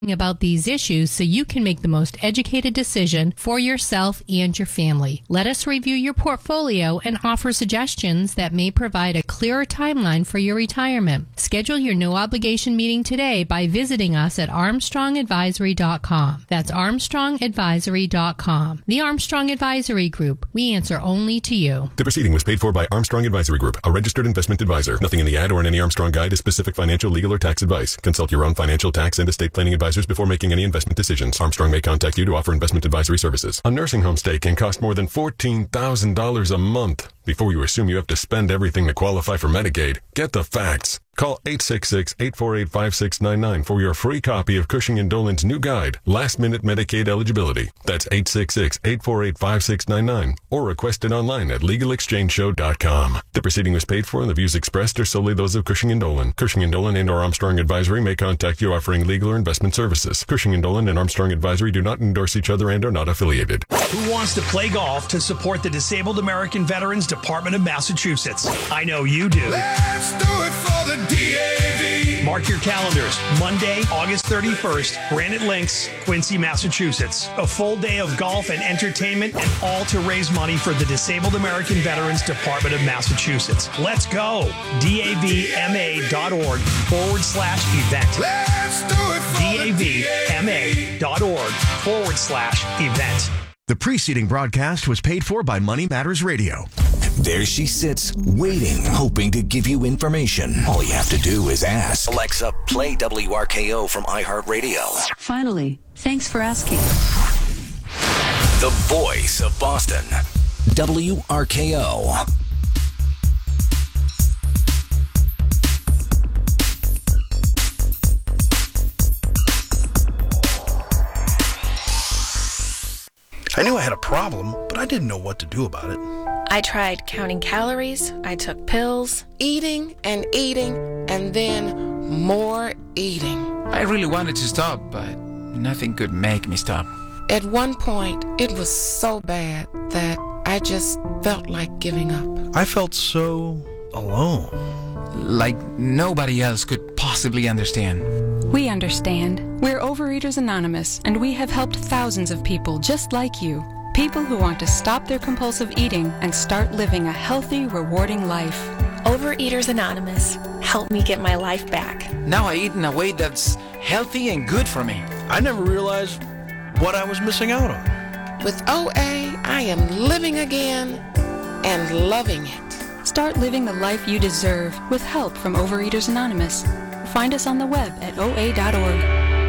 about these issues so you can make the most educated decision for yourself and your family. Let us review your portfolio and offer suggestions that may provide a clearer timeline for your retirement. Schedule your no-obligation meeting today by visiting us at ArmstrongAdvisory.com. That's ArmstrongAdvisory.com. The Armstrong Advisory Group. We answer only to you. The proceeding was paid for by Armstrong Advisory Group, a registered investment advisor. Nothing in the ad or in any Armstrong guide is specific financial, legal, or tax advice. Consult your own financial, tax, and estate planning advisors before making any investment decisions. Armstrong may contact you to offer investment advisory services. A nursing home stay can cost more than $14,000 a month. Before you assume you have to spend everything to qualify for Medicaid, get the facts. Call 866-848-5699 for your free copy of Cushing & Dolan's new guide, Last Minute Medicaid Eligibility. That's 866-848-5699 or request it online at LegalExchangeShow.com. The proceeding was paid for and the views expressed are solely those of Cushing & Dolan. Cushing & Dolan and or Armstrong Advisory may contact you offering legal or investment services. Cushing & Dolan and Armstrong Advisory do not endorse each other and are not affiliated. Who wants to play golf to support the Disabled American Veterans Department of Massachusetts? I know you do. Let's do it for the DAV. Mark your calendars. Monday, August 31st, Granite Links, Quincy, Massachusetts. A full day of golf and entertainment, and all to raise money for the Disabled American Veterans Department of Massachusetts. Let's go. DAVMA.org/event. Let's do it for DAVMA.org/event. The preceding broadcast was paid for by Money Matters Radio. There she sits, waiting, hoping to give you information. All you have to do is ask. Alexa, play WRKO from iHeartRadio. Finally, thanks for asking. The voice of Boston. WRKO. I knew I had a problem, but I didn't know what to do about it. I tried counting calories, I took pills, eating, and then more eating. I really wanted to stop, but nothing could make me stop. At one point, it was so bad that I just felt like giving up. I felt so alone. Like nobody else could possibly understand. We understand. We're Overeaters Anonymous, and we have helped thousands of people just like you. People who want to stop their compulsive eating and start living a healthy, rewarding life. Overeaters Anonymous, help me get my life back. Now I eat in a way that's healthy and good for me. I never realized what I was missing out on. With OA, I am living again and loving it. Start living the life you deserve with help from Overeaters Anonymous. Find us on the web at oa.org.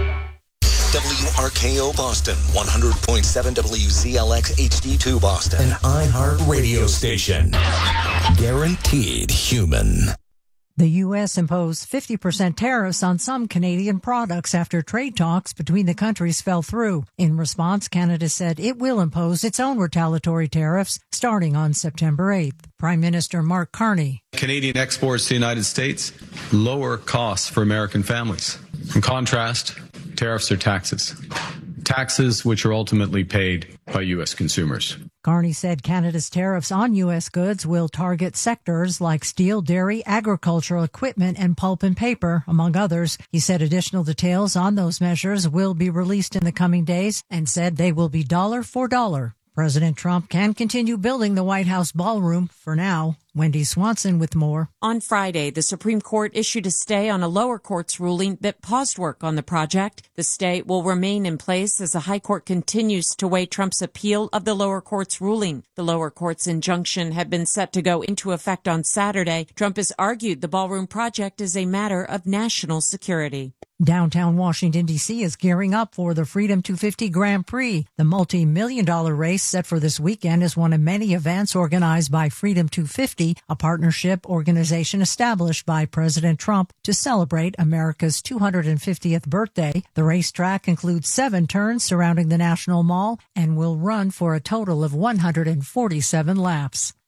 WRKO Boston, 100.7 WZLX HD2 Boston. An iHeart radio station. Guaranteed human. The U.S. imposed 50% tariffs on some Canadian products after trade talks between the countries fell through. In response, Canada said it will impose its own retaliatory tariffs starting on September 8th. Prime Minister Mark Carney. Canadian exports to the United States lower costs for American families. In contrast, tariffs are taxes. Taxes which are ultimately paid by U.S. consumers. Carney said Canada's tariffs on U.S. goods will target sectors like steel, dairy, agricultural equipment, and pulp and paper, among others. He said additional details on those measures will be released in the coming days and said they will be dollar for dollar. President Trump can continue building the White House ballroom for now. Wendy Swanson with more. On Friday, the Supreme Court issued a stay on a lower court's ruling that paused work on the project. The stay will remain in place as the High Court continues to weigh Trump's appeal of the lower court's ruling. The lower court's injunction had been set to go into effect on Saturday. Trump has argued the ballroom project is a matter of national security. Downtown Washington, D.C. is gearing up for the Freedom 250 Grand Prix. The multi-million-dollar race set for this weekend is one of many events organized by Freedom 250, a partnership organization established by President Trump to celebrate America's 250th birthday. The racetrack includes 7 turns surrounding the National Mall and will run for a total of 147 laps.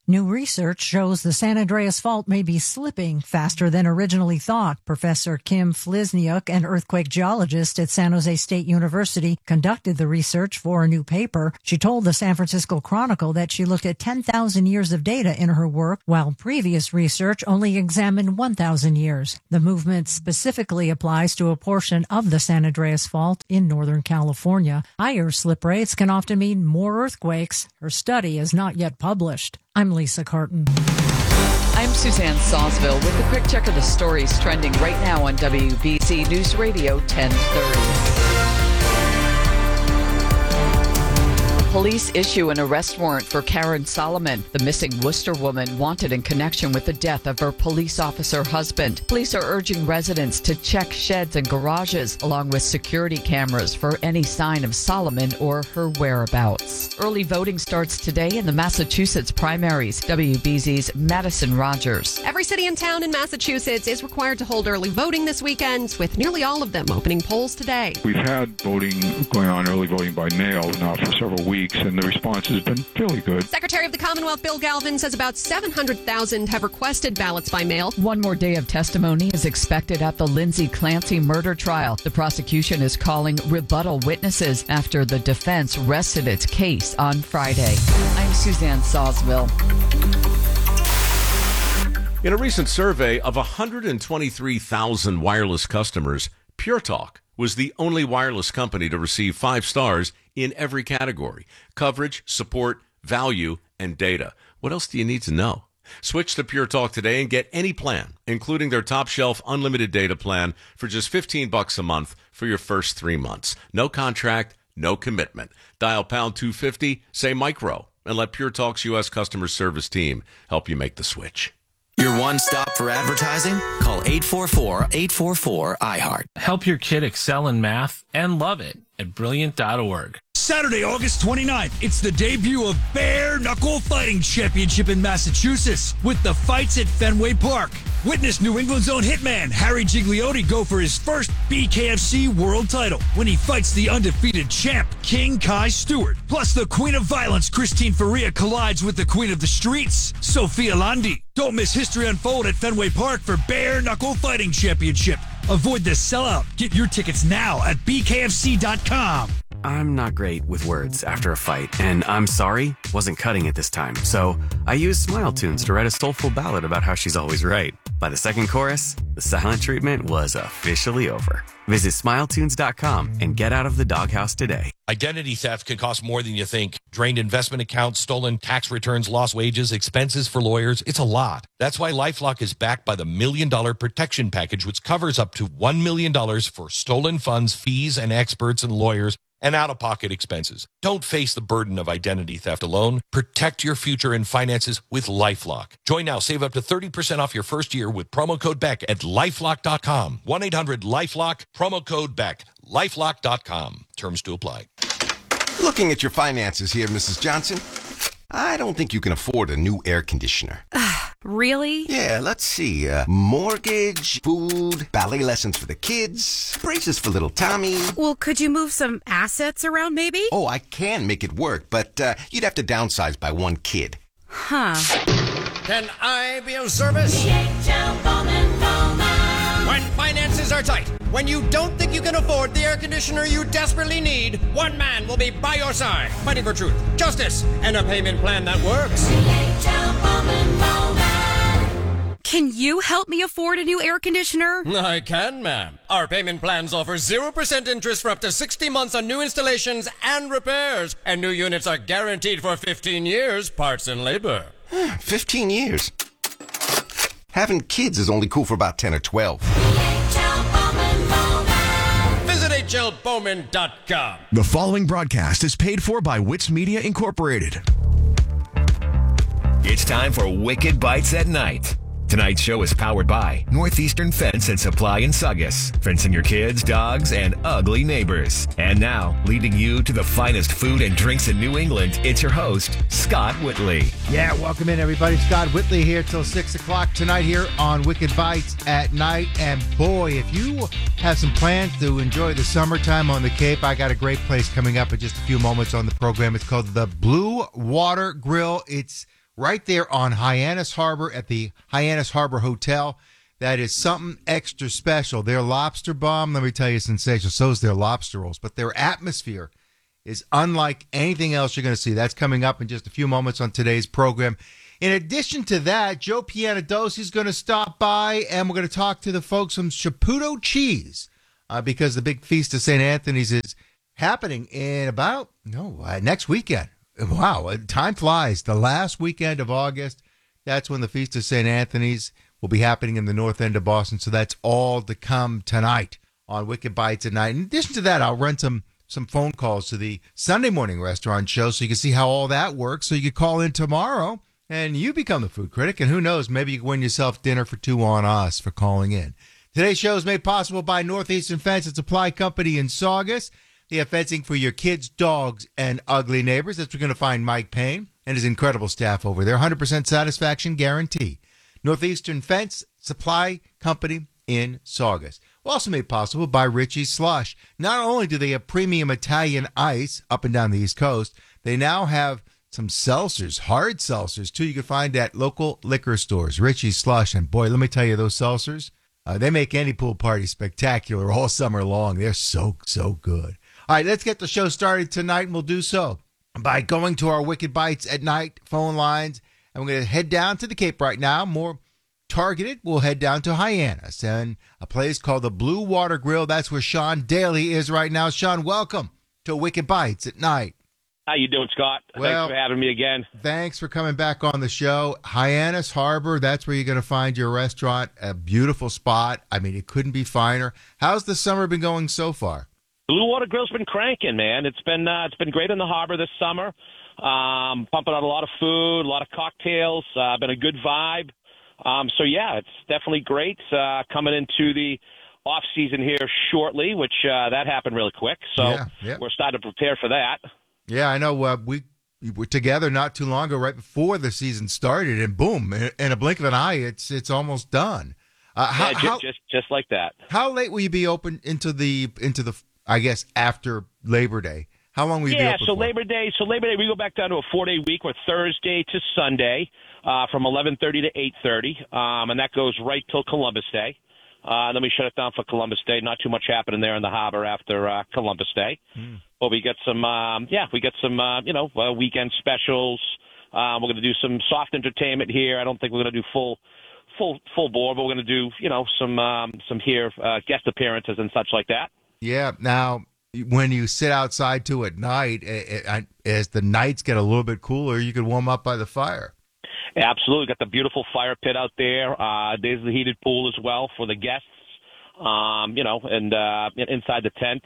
New research shows the San Andreas Fault may be slipping faster than originally thought. Professor Kim Flisniuk, an earthquake geologist at San Jose State University, conducted the research for a new paper. She told the San Francisco Chronicle that she looked at 10,000 years of data in her work, while previous research only examined 1,000 years. The movement specifically applies to a portion of the San Andreas Fault in Northern California. Higher slip rates can often mean more earthquakes. Her study is not yet published. I'm Lisa Carton. I'm Suzanne Sawsville with a quick check of the stories trending right now on WBC News Radio 1030. Police issue an arrest warrant for Karen Solomon, the missing Worcester woman wanted in connection with the death of her police officer husband. Police are urging residents to check sheds and garages, along with security cameras, for any sign of Solomon or her whereabouts. Early voting starts today in the Massachusetts primaries. WBZ's Madison Rogers. Every city and town in Massachusetts is required to hold early voting this weekend, with nearly all of them opening polls today. We've had voting going on, early voting by mail, now for several weeks, and the response has been fairly good. Secretary of the Commonwealth Bill Galvin says about 700,000 have requested ballots by mail. One more day of testimony is expected at the Lindsay Clancy murder trial. The prosecution is calling rebuttal witnesses after the defense rested its case on Friday. I'm Suzanne Sawsville. In a recent survey of 123,000 wireless customers, Pure Talk was the only wireless company to receive 5 stars in every category: coverage, support, value, and data. What else do you need to know? Switch to Pure Talk today and get any plan, including their top shelf unlimited data plan, for just $15 a month for your first 3 months. No contract, no commitment. Dial pound 250, say micro, and let Pure Talk's U.S. customer service team help you make the switch. Your one stop for advertising? Call 844-844-IHEART. Help your kid excel in math and love it at Brilliant.org. Saturday, August 29th, it's the debut of Bare Knuckle Fighting Championship in Massachusetts with the fights at Fenway Park. Witness New England's own hitman Harry Gigliotti go for his first BKFC world title when he fights the undefeated champ King Kai Stewart. Plus, the Queen of Violence Christine Faria collides with the Queen of the Streets, Sophia Landi. Don't miss history unfold at Fenway Park for Bare Knuckle Fighting Championship. Avoid the sellout. Get your tickets now at bkfc.com. I'm not great with words after a fight, and I'm sorry wasn't cutting it this time. So I used Smile Tunes to write a soulful ballad about how she's always right. By the second chorus, the silent treatment was officially over. Visit SmileTunes.com and get out of the doghouse today. Identity theft can cost more than you think. Drained investment accounts, stolen tax returns, lost wages, expenses for lawyers. It's a lot. That's why LifeLock is backed by the $1 Million Protection Package, which covers up to $1 million for stolen funds, fees, and experts and lawyers, and out-of-pocket expenses. Don't face the burden of identity theft alone. Protect your future and finances with LifeLock. Join now. Save up to 30% off your first year with promo code BECK at LifeLock.com. 1-800-LifeLock, promo code BECK. LifeLock.com. Terms to apply. Looking at your finances here, Mrs. Johnson, I don't think you can afford a new air conditioner. Really? Yeah, let's see. Mortgage, food, ballet lessons for the kids, braces for little Tommy. Well, could you move some assets around, maybe? Oh, I can make it work, but you'd have to downsize by one kid. Huh. Can I be of service? When finances are tight, when you don't think you can afford the air conditioner you desperately need, one man will be by your side, fighting for truth, justice, and a payment plan that works. Can you help me afford a new air conditioner? I can, ma'am. Our payment plans offer 0% interest for up to 60 months on new installations and repairs. And new units are guaranteed for 15 years, parts and labor. 15 years? Having kids is only cool for about 10 or 12. Visit hlbowman.com. The following broadcast is paid for by Wits Media Incorporated. It's time for Wicked Bites at Night. Tonight's show is powered by Northeastern Fence and Supply in Saugus, fencing your kids, dogs, and ugly neighbors. And now, leading you to the finest food and drinks in New England, it's your host, Scott Whitley. Yeah, welcome in, everybody. Scott Whitley here till 6 o'clock tonight here on Wicked Bites at Night. And boy, if you have some plans to enjoy the summertime on the Cape, I got a great place coming up in just a few moments on the program. It's called the Blue Water Grill. It's right there on Hyannis Harbor at the Hyannis Harbor Hotel. That is something extra special. Their lobster bomb, let me tell you, sensational. So is their lobster rolls. But their atmosphere is unlike anything else you're going to see. That's coming up in just a few moments on today's program. In addition to that, Joe Pianedossi is going to stop by, and we're going to talk to the folks from Saputo Cheese because the big Feast of St. Anthony's is happening in next weekend. Wow, time flies. The last weekend of August, that's when the Feast of St. Anthony's will be happening in the north end of Boston. So that's all to come tonight on Wicked Bites at Night. In addition to that, I'll run some phone calls to the Sunday morning restaurant show so you can see how all that works. So you can call in tomorrow and you become the food critic. And who knows, maybe you can win yourself dinner for two on us for calling in. Today's show is made possible by Northeastern Fence and Supply Company in Saugus. They have fencing for your kids, dogs, and ugly neighbors. That's where you're going to find Mike Payne and his incredible staff over there. 100% satisfaction guarantee. Northeastern Fence Supply Company in Saugus. Also made possible by Richie's Slush. Not only do they have premium Italian ice up and down the East Coast, they now have some seltzers, hard seltzers, too. You can find at local liquor stores. Richie's Slush. And boy, let me tell you, those seltzers, they make any pool party spectacular all summer long. They're so good. All right, let's get the show started tonight, and we'll do so by going to our Wicked Bites at Night phone lines. And we're going to head down to the Cape right now. More targeted, we'll head down to Hyannis and a place called the Blue Water Grill. That's where Sean Daly is right now. Sean, welcome to Wicked Bites at Night. How you doing, Scott? Well, thanks for having me again. Thanks for coming back on the show. Hyannis Harbor, that's where you're going to find your restaurant. A beautiful spot. I mean, it couldn't be finer. How's the summer been going so far? Blue Water Grill's been cranking, man. It's been great in the harbor this summer. Pumping out a lot of food, a lot of cocktails. Been a good vibe. So yeah, it's definitely great. Coming into the off season here shortly, which that happened really quick. So we're starting to prepare for that. Yeah, I know. We were together not too long ago, right before the season started, and boom! In a blink of an eye, it's almost done. Just like that. How late will you be open into the I guess after Labor Day? How long will you be open for? Labor Day, we go back down to a 4-day week. We're Thursday to Sunday from 11:30 to 8:30, and that goes right till Columbus Day. Then we shut it down for Columbus Day. Not too much happening there in the harbor after Columbus Day. But we get some, weekend specials. We're going to do some soft entertainment here. I don't think we're going to do full bore, but we're going to do, some here guest appearances and such like that. Yeah. Now, when you sit outside too at night, as the nights get a little bit cooler, you could warm up by the fire. Absolutely. Got the beautiful fire pit out there. There's the heated pool as well for the guests, and inside the tent,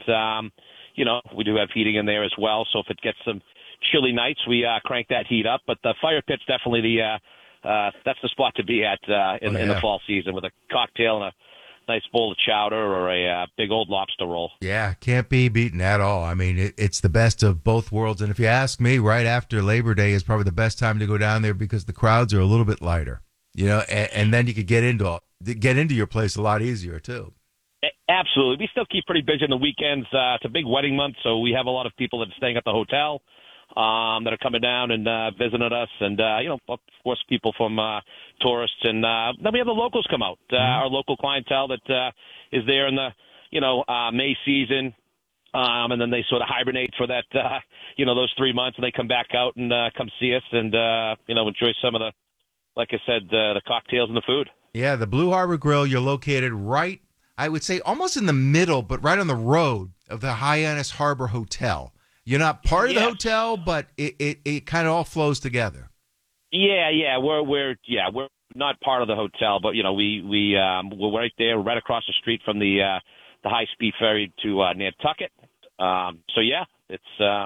we do have heating in there as well. So if it gets some chilly nights, we crank that heat up. But the fire pit's definitely that's the spot to be at in the fall season with a cocktail and a nice bowl of chowder or a big old lobster roll. Yeah, can't be beaten at all. I mean, it's the best of both worlds. And if you ask me, right after Labor Day is probably the best time to go down there because the crowds are a little bit lighter, and then you could get into your place a lot easier too. Absolutely. We still keep pretty busy on the weekends. It's a big wedding month, so we have a lot of people that are staying at the hotel that are coming down and visiting us, and of course, people from tourists, and then we have the locals come out. Our local clientele that is there in the May season, and then they sort of hibernate for that those 3 months, and they come back out and come see us and enjoy some of the, like I said, the cocktails and the food. Yeah, the Blue Harbor Grill. You're located right, I would say, almost in the middle, but right on the road of the Hyannis Harbor Hotel. You're not part of the hotel, but it kind of all flows together. Yeah, we're not part of the hotel, but we're right there, right across the street from the high speed ferry to Nantucket. So yeah, it's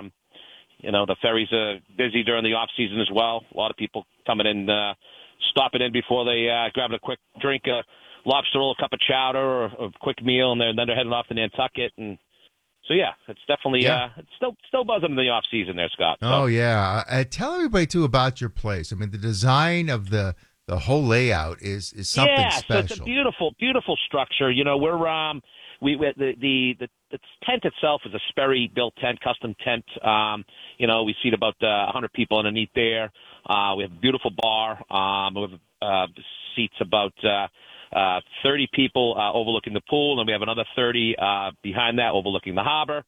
the ferries are busy during the off season as well. A lot of people coming in, stopping in before they grabbing a quick drink, a lobster roll, a cup of chowder, or a quick meal, and then they're heading off to Nantucket. And so yeah, it's definitely it's still buzzing in the off season there, Scott. So. Oh yeah, tell everybody too about your place. I mean, the design of the whole layout is something special. Yeah, so it's a beautiful structure. We're the tent itself is a Sperry built tent, custom tent. We seat about 100 people underneath there. We have a beautiful bar. We have seats about 30 people overlooking the pool, and we have another 30 behind that overlooking the harbor.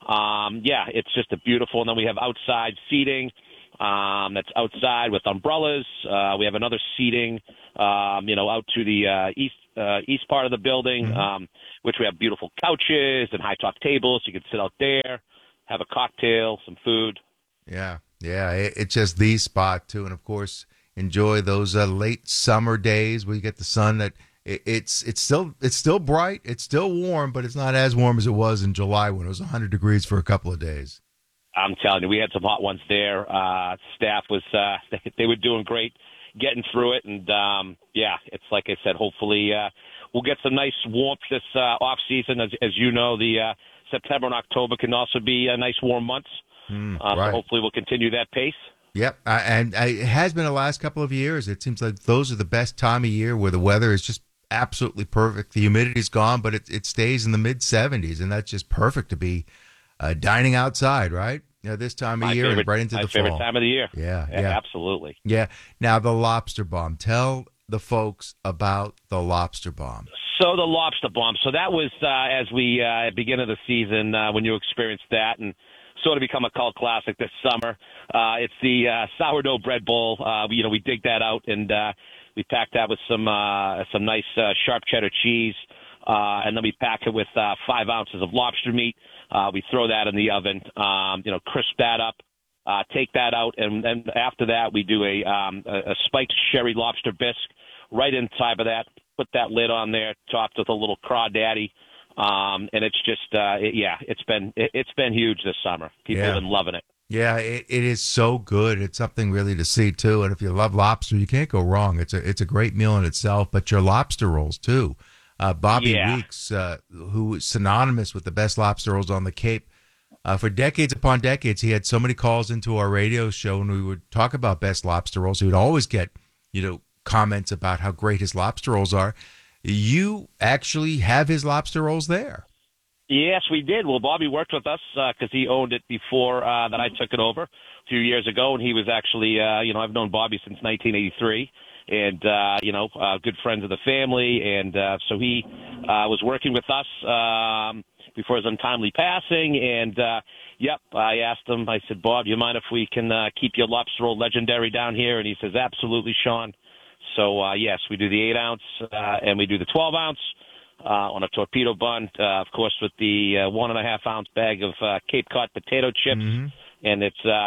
It's just a beautiful. And then we have outside seating that's outside with umbrellas. We have another seating, out to the east part of the building, which we have beautiful couches and high top tables. You can sit out there, have a cocktail, some food. Yeah, it's just the spot too, and of course enjoy those late summer days where you get the sun. That it's still bright, it's still warm, but it's not as warm as it was in July when it was 100 degrees for a couple of days. I'm telling you, we had some hot ones there. Staff was they were doing great getting through it, and it's like I said. Hopefully, we'll get some nice warmth this off season. As you know, the September and October can also be nice warm months. Right. So hopefully, we'll continue that pace. Yep, and it has been the last couple of years. It seems like those are the best time of year where the weather is just absolutely perfect. The humidity's gone, but it stays in the mid 70s, and that's just perfect to be dining outside, right? This time of year, right into the fall. My favorite time of the year. Yeah, absolutely. Yeah. Now, the Lobster Bomb. Tell the folks about the Lobster Bomb. So the Lobster Bomb. So that was as we begin of the season when you experienced that, and sort of become a cult classic this summer. It's the sourdough bread bowl. We dig that out, and we pack that with some nice sharp cheddar cheese, and then we pack it with 5 ounces of lobster meat. We throw that in the oven, crisp that up, take that out, and then after that we do a spiked sherry lobster bisque right inside of that. Put that lid on there, topped with a little crawdaddy, and it's just it's been huge this summer. People have been loving it. Yeah, it is so good. It's something really to see too. And if you love lobster, you can't go wrong. It's a great meal in itself. But your lobster rolls too. Bobby Weeks, who is synonymous with the best lobster rolls on the Cape. For decades upon decades, he had so many calls into our radio show, and we would talk about best lobster rolls. He would always get, comments about how great his lobster rolls are. You actually have his lobster rolls there. Yes, we did. Well, Bobby worked with us because he owned it before that I took it over a few years ago, and he was actually, I've known Bobby since 1983. And, good friends of the family. And so he was working with us before his untimely passing. And, I asked him, I said, Bob, you mind if we can keep your lobster roll legendary down here? And he says, absolutely, Sean. So, yes, we do the 8 ounce and we do the 12 ounce on a torpedo bun, of course, with the 1.5 ounce bag of Cape Cod potato chips. Mm-hmm. And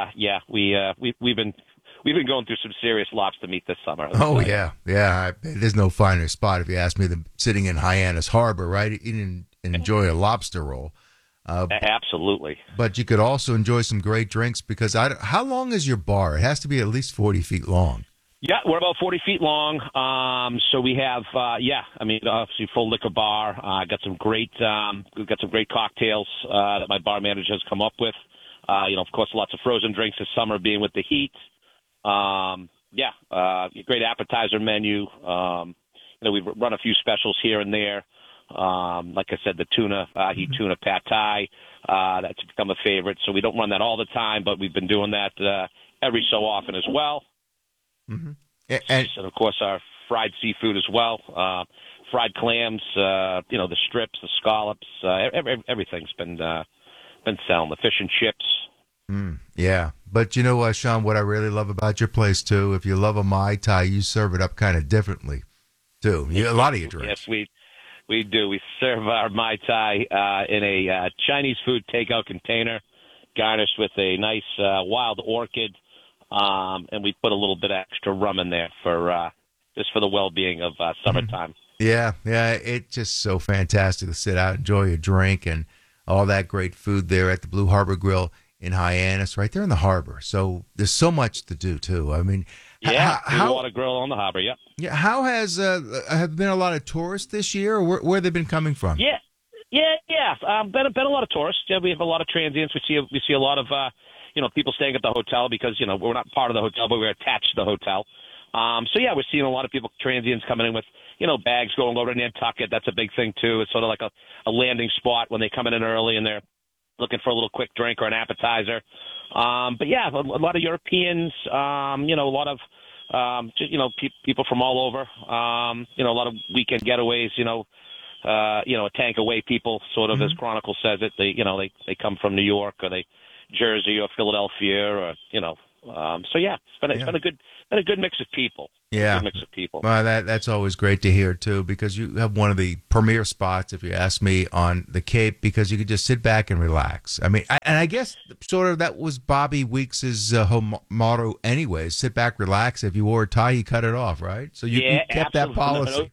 it's, we've been going through some serious lobster meat this summer. Oh, yeah. There's no finer spot, if you ask me, than sitting in Hyannis Harbor, right? Eating and enjoy a lobster roll. Absolutely. But you could also enjoy some great drinks because how long is your bar? It has to be at least 40 feet long. Yeah, we're about 40 feet long. So we have, obviously full liquor bar. Got some great cocktails that my bar manager has come up with. Of course, lots of frozen drinks this summer, being with the heat. Great appetizer menu. We've run a few specials here and there. Like I said, the tuna, heat tuna pad thai, that's become a favorite. So we don't run that all the time, but we've been doing that every so often as well. Mm-hmm. And of course, our fried seafood as well. Fried clams, the strips, the scallops, everything's been selling. The fish and chips. Yeah. But you know what, Sean, what I really love about your place, too, if you love a Mai Tai, you serve it up kind of differently, too. A lot of your drinks. Yes, we do. We serve our Mai Tai in a Chinese food takeout container, garnished with a nice wild orchid, and we put a little bit of extra rum in there for just for the well-being of summertime. Yeah, it's just so fantastic to sit out, enjoy a drink, and all that great food there at the Blue Harbor Grill in Hyannis, right there in the harbor. So there's so much to do, too. I mean, how water grill on the harbor, yep. Yeah, how have been a lot of tourists this year, or where they've been coming from? Yeah. Been a lot of tourists. Yeah, we have a lot of transients. We see a lot of people staying at the hotel because we're not part of the hotel, but we're attached to the hotel. We're seeing a lot of people, transients, coming in with bags going over to Nantucket. That's a big thing too. It's sort of like a landing spot when they come in early and they're looking for a little quick drink or an appetizer. But yeah, a lot of Europeans, a lot of people from all over, a lot of weekend getaways, a tank away people, sort of, as Chronicle says it. They come from New York or Jersey or Philadelphia or, so yeah, it's been a good mix of people. Yeah. Good mix of people. Well, that's always great to hear, too, because you have one of the premier spots, if you ask me, on the Cape, because you could just sit back and relax. I mean, I guess sort of that was Bobby Weeks's whole motto anyways, sit back, relax. If you wore a tie, you cut it off, right? So you kept that policy.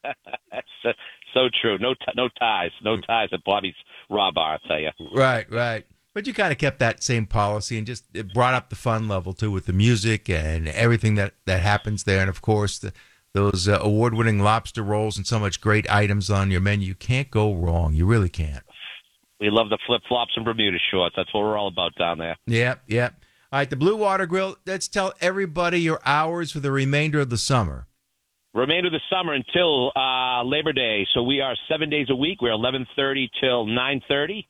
That's so true. No ties. No ties at Bobby's Raw Bar, I'll tell you. Right. But you kind of kept that same policy and just it brought up the fun level, too, with the music and everything that happens there. And, of course, those award-winning lobster rolls and so much great items on your menu. You can't go wrong. You really can't. We love the flip-flops and Bermuda shorts. That's what we're all about down there. Yep. All right, the Blue Water Grill, let's tell everybody your hours for the remainder of the summer. Remainder of the summer until Labor Day. So we are 7 days a week. We're 11:30 till 9:30.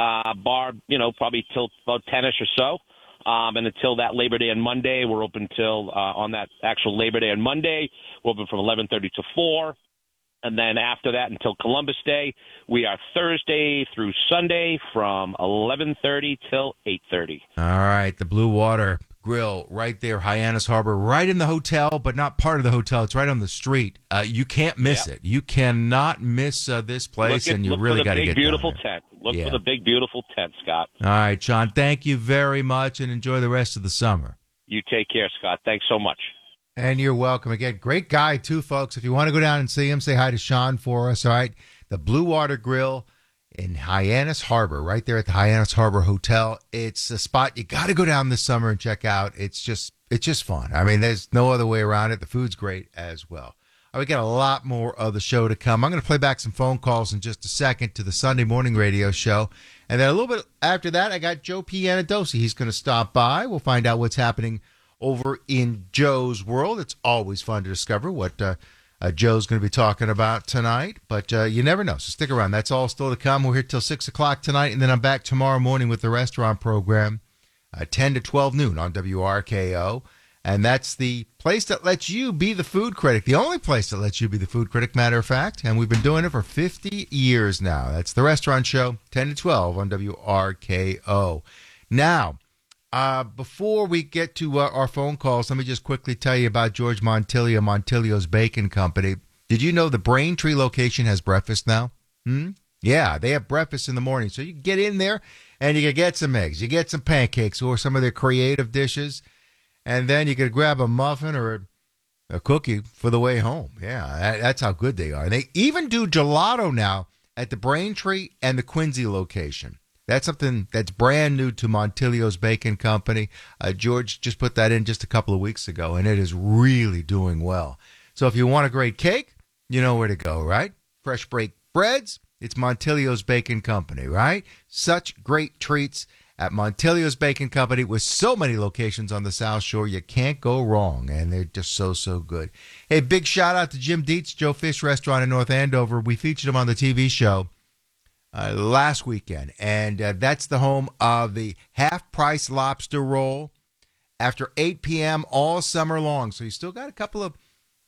Bar, probably till about 10-ish or so. And until that Labor Day on Monday, we're open till on that actual Labor Day on Monday, we're open from 11:30 to 4. And then after that until Columbus Day, we are Thursday through Sunday from 11:30 till 8:30. All right, the Blue Water Grill right there, Hyannis Harbor, right in the hotel, but not part of the hotel. It's right on the street. You can't miss it. You cannot miss this place, and you really got to get beautiful down there. tent. Look for the big, beautiful tent, Scott. All right, Sean, thank you very much, and enjoy the rest of the summer. You take care, Scott. Thanks so much. And you're welcome again. Great guy, too, folks. If you want to go down and see him, say hi to Sean for us, all right? The Blue Water Grill in Hyannis Harbor, right there at the Hyannis Harbor Hotel. It's a spot you got to go down this summer and check out. It's just fun. I mean, there's no other way around it. The food's great as well. All right, we got a lot more of the show to come. I'm going to play back some phone calls in just a second to the Sunday morning radio show. And then a little bit after that, I got Joe Pianadosi. He's going to stop by. We'll find out what's happening over in Joe's world. It's always fun to discover what Joe's going to be talking about tonight, but you never know, so stick around. That's all still to come. We're here till 6 o'clock tonight, and then I'm back tomorrow morning with the restaurant program, 10 to 12 noon on WRKO, and that's the place that lets you be the food critic, the only place that lets you be the food critic, matter of fact, and we've been doing it for 50 years now. That's the restaurant show, 10 to 12 on WRKO. Now, before we get to our phone calls, let me just quickly tell you about George Montilio, Montilio's Bacon Company. Did you know the Braintree location has breakfast now? Yeah, they have breakfast in the morning. So you can get in there and you can get some eggs. You get some pancakes or some of their creative dishes. And then you could grab a muffin or a cookie for the way home. Yeah, that's how good they are. And they even do gelato now at the Braintree and the Quincy location. That's something that's brand new to Montilio's Bacon Company. George just put that in just a couple of weeks ago, and it is really doing well. So if you want a great cake, you know where to go, right? Fresh baked breads, it's Montilio's Bacon Company, right? Such great treats at Montilio's Bacon Company with so many locations on the South Shore. You can't go wrong, and they're just so good. Hey, big shout out to Jim Dietz, Joe Fish Restaurant in North Andover. We featured him on the TV show last weekend, and that's the home of the half-price lobster roll after 8 p.m. all summer long. So you still got a couple of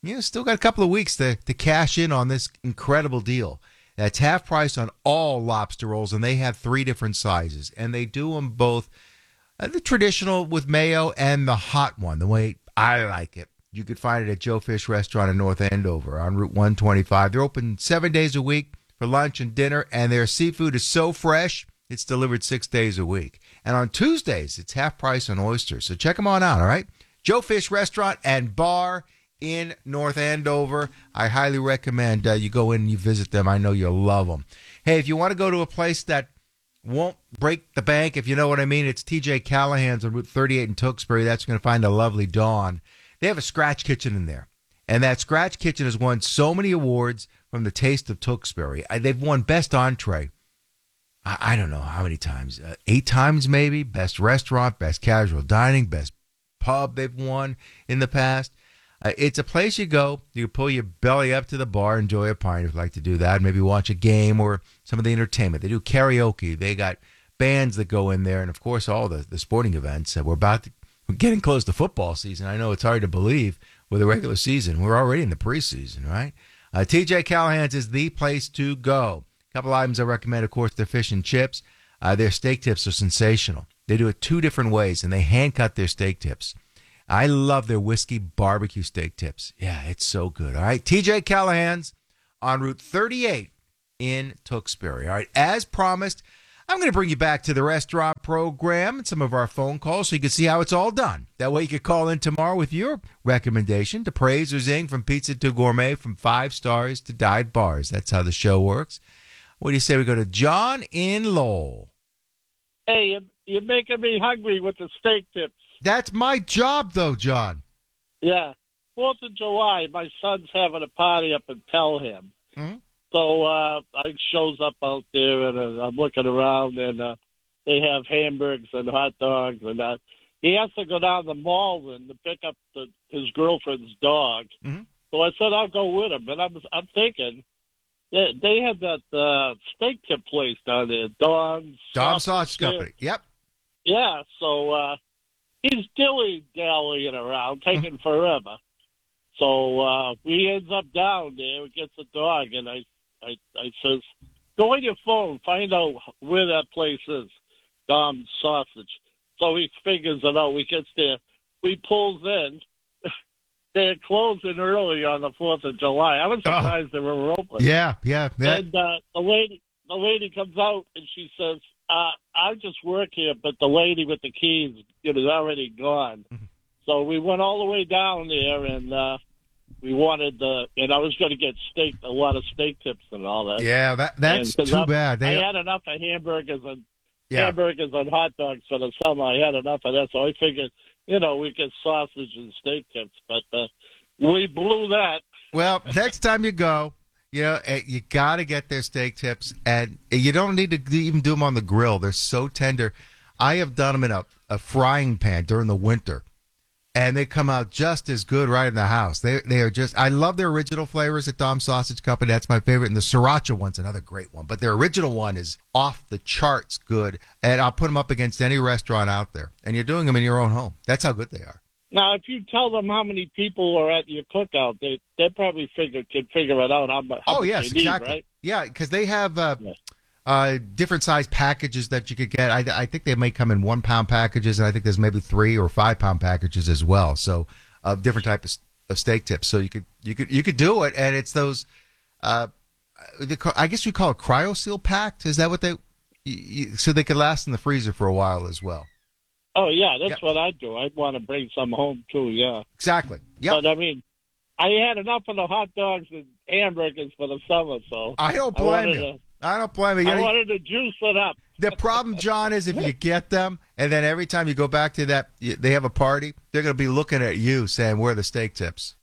weeks to cash in on this incredible deal. That's half price on all lobster rolls, and they have 3 different sizes, and they do them both the traditional with mayo and the hot one, the way I like it. You could find it at Joe Fish Restaurant in North Andover on Route 125. They're open 7 days a week for lunch and dinner, and their seafood is so fresh, it's delivered 6 days a week. And on Tuesdays, it's half price on oysters. So check them on out, all right? Joe Fish Restaurant and Bar in North Andover. I highly recommend you go in and you visit them. I know you'll love them. Hey, if you want to go to a place that won't break the bank, if you know what I mean, it's TJ Callahan's on Route 38 in Tewksbury. That's going to find a lovely Dawn. They have a scratch kitchen in there. And that scratch kitchen has won so many awards from the Taste of Tewksbury. They've won Best Entree, I don't know how many times, 8 times maybe. Best Restaurant, Best Casual Dining, Best Pub they've won in the past. It's a place you go, you pull your belly up to the bar, enjoy a pint if you like to do that, maybe watch a game or some of the entertainment. They do karaoke. They got bands that go in there, and of course all the sporting events. We're getting close to football season. I know it's hard to believe with the regular season. We're already in the preseason, right? TJ Callahan's is the place to go. A couple items I recommend, of course, their fish and chips. Their steak tips are sensational. They do it 2 different ways, and they hand cut their steak tips. I love their whiskey barbecue steak tips. Yeah, it's so good. All right, TJ Callahan's on Route 38 in Tewksbury. All right, as promised, I'm going to bring you back to the restaurant program and some of our phone calls so you can see how it's all done. That way you can call in tomorrow with your recommendation to praise or zing, from pizza to gourmet, from 5 stars to dive bars. That's how the show works. What do you say we go to John in Lowell? Hey, you're making me hungry with the steak tips. That's my job, though, John. Yeah. 4th of July, my son's having a party up in Pelham. Mm-hmm. So I shows up out there, and I'm looking around, and they have hamburgers and hot dogs, and he has to go down to the mall and to pick up his girlfriend's dog. Mm-hmm. So I said I'll go with him, and I'm thinking they had that steak tip place down there, Dom's Sausage Company. Yep. Yeah. So he's dilly-dallying around, taking forever. So we ends up down there, we gets the dog, and I says, go on your phone, find out where that place is, Dom's Sausage. So he figures it out. We gets there. We pulls in. They're closing early on the 4th of July. I was surprised they were open. Yeah. And the lady comes out, and she says, I just work here, but the lady with the keys is already gone. Mm-hmm. So we went all the way down there, and we wanted and I was going to get a lot of steak tips and all that. Yeah, that's too bad. I had enough of hamburgers and hot dogs for the summer. I had enough of that, so I figured, we get sausage and steak tips, but we blew that. Well, next time you go, you got to get their steak tips, and you don't need to even do them on the grill. They're so tender. I have done them in a frying pan during the winter, and they come out just as good right in the house. They are just, I love their original flavors at Dom's Sausage Company. That's my favorite. And the sriracha one's another great one. But their original one is off the charts good. And I'll put them up against any restaurant out there. And you're doing them in your own home. That's how good they are. Now, if you tell them how many people are at your cookout, they probably can figure it out. How much yes, they need, exactly. Right? Yeah, because they have different size packages that you could get. I think they may come in 1 pound packages, and I think there's maybe 3 or 5 pound packages as well. So different types of steak tips. So you could do it, and it's those. I guess you call it cryo-seal packed. Is that what so they could last in the freezer for a while as well? Oh yeah, that's what I'd do. I'd want to bring some home too. Yeah, exactly. Yeah, but I mean, I had enough of the hot dogs and hamburgers for the summer, so I don't blame you. I don't blame you. I wanted to juice it up. The problem, John, is if you get them, and then every time you go back to that, they have a party, they're going to be looking at you saying, where are the steak tips?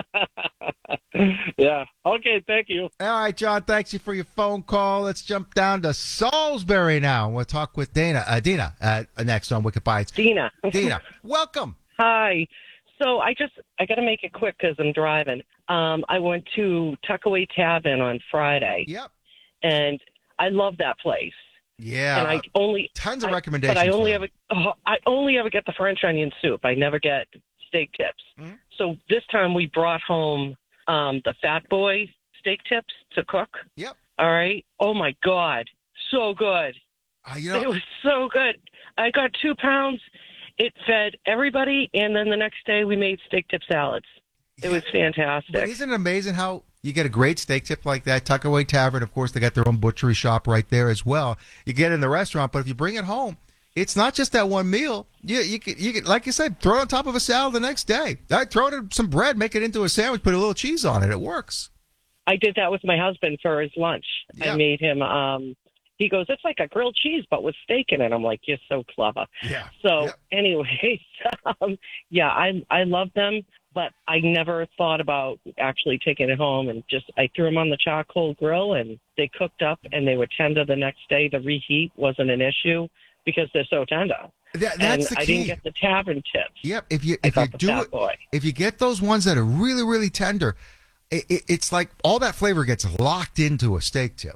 Yeah. Okay, thank you. All right, John, thanks you for your phone call. Let's jump down to Salisbury now. We'll talk with Dina next on Wicked Bites. Dina, welcome. Hi. So I got to make it quick because I'm driving. I went to Tuckaway Tavern on Friday. Yep. And I love that place. Yeah. And tons of recommendations. But I only ever get the French onion soup. I never get steak tips. Mm-hmm. So this time we brought home the Fat Boy steak tips to cook. Yep. All right. Oh my God, so good. It was so good. I got 2 pounds. It fed everybody, and then the next day we made steak tip salads. It was fantastic. But isn't it amazing how you get a great steak tip like that? Tuckaway Tavern, of course, they got their own butchery shop right there as well. You get it in the restaurant, but if you bring it home, it's not just that one meal. You could, like you said, throw it on top of a salad the next day. Throw it in some bread, make it into a sandwich, put a little cheese on it. It works. I did that with my husband for his lunch. Yeah. I made him. He goes, it's like a grilled cheese, but with steak in it. I'm like, you're so clever. Yeah. So, anyways, I love them, but I never thought about actually taking it home, and I threw them on the charcoal grill, and they cooked up, and they were tender the next day. The reheat wasn't an issue because they're so tender. That's the key. I didn't get the tavern tips. Yep. If you get those ones that are really, really tender, it's like all that flavor gets locked into a steak tip.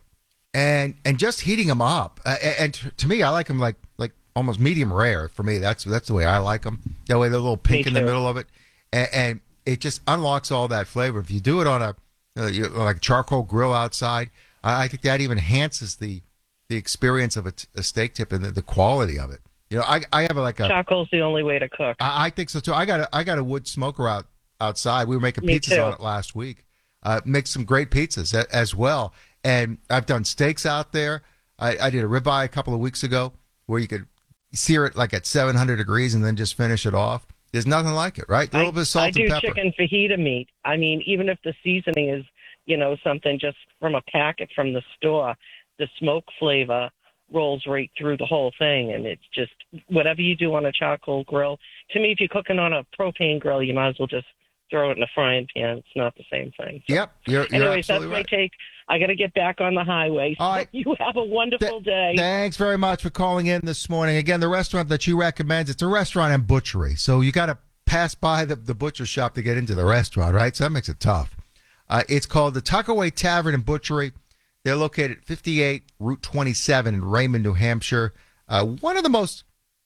and just heating them up. And to me, I like them like almost medium rare. For me, that's the way I like them. That way they're a little pink in the middle of it, and it just unlocks all that flavor. If you do it on a like charcoal grill outside, I think that even enhances the experience of a steak tip and the quality of it. You know, I have charcoal's the only way to cook. I think so too. I got a wood smoker outside. We were making pizzas on it last week. Make some great pizzas as well. And I've done steaks out there. I did a ribeye a couple of weeks ago where you could sear it like at 700 degrees and then just finish it off. There's nothing like it, right? A little bit of salt and pepper. I do chicken fajita meat. I mean, even if the seasoning is, something just from a packet from the store, the smoke flavor rolls right through the whole thing. And it's just whatever you do on a charcoal grill. To me, if you're cooking on a propane grill, you might as well just throw it in a frying pan. It's not the same thing. So, yep. You're anyways, that's right. my take. I got to get back on the highway. So you have a wonderful day. Thanks very much for calling in this morning. Again, the restaurant that you recommend, it's a restaurant and butchery. So you got to pass by the butcher shop to get into the restaurant, right? So that makes it tough. It's called the Tuckaway Tavern and Butchery. They're located at 58 Route 27 in Raymond, New Hampshire. One of the most,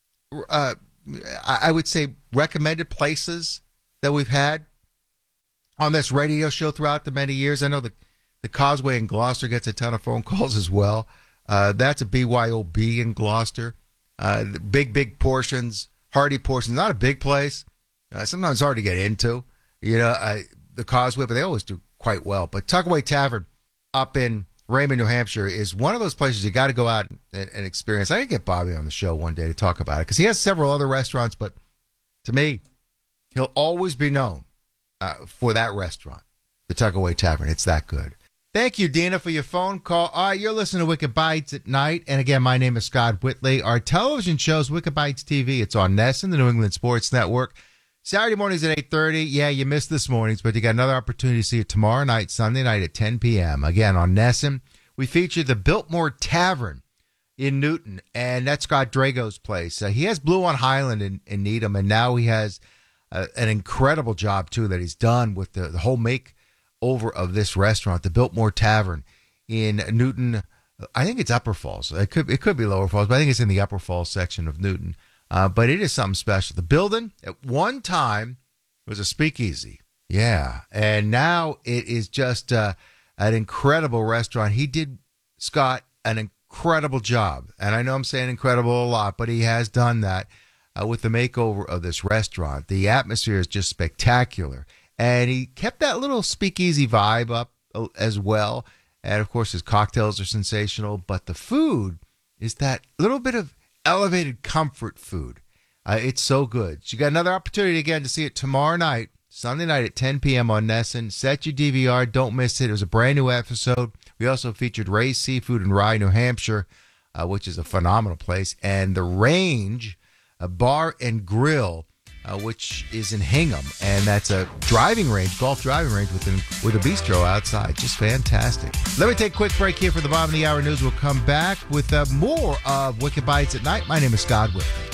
I would say, recommended places that we've had on this radio show throughout the many years. I know the Causeway in Gloucester gets a ton of phone calls as well. That's a BYOB in Gloucester. Big portions, hearty portions. Not a big place. Sometimes hard to get into. The Causeway, but they always do quite well. But Tuckaway Tavern up in Raymond, New Hampshire is one of those places you got to go out and experience. I can get Bobby on the show one day to talk about it because he has several other restaurants, but to me, he'll always be known for that restaurant, the Tuckaway Tavern. It's that good. Thank you, Dina, for your phone call. All right, you're listening to Wicked Bites at night. And again, my name is Scott Whitley. Our television show's Wicked Bites TV. It's on NESN, the New England Sports Network. Saturday mornings at 8:30. Yeah, you missed this morning's, but you got another opportunity to see it tomorrow night, Sunday night at 10 p.m. Again, on NESN. We feature the Biltmore Tavern in Newton, and that's Scott Drago's place. He has Blue on Highland in Needham, and now he has an incredible job, too, that he's done with the whole makeover of this restaurant, the Biltmore Tavern in Newton. I think it's Upper Falls. It could be Lower Falls, but I think it's in the Upper Falls section of Newton. But it is something special. The building, at one time, was a speakeasy. Yeah. And now it is just an incredible restaurant. He did, Scott, an incredible job. And I know I'm saying incredible a lot, but he has done that with the makeover of this restaurant. The atmosphere is just spectacular. And he kept that little speakeasy vibe up as well. And, of course, his cocktails are sensational. But the food is that little bit of elevated comfort food. It's so good. So you got another opportunity again to see it tomorrow night, Sunday night at 10 p.m. on NESN. Set your DVR. Don't miss it. It was a brand new episode. We also featured Ray's Seafood in Rye, New Hampshire, which is a phenomenal place. And The Range, a bar and grill, which is in Hingham. And that's a driving range, golf driving range with a bistro outside. Just fantastic. Let me take a quick break here for the bottom of the hour news. We'll come back with more of Wicked Bites at Night. My name is Scott Whitley.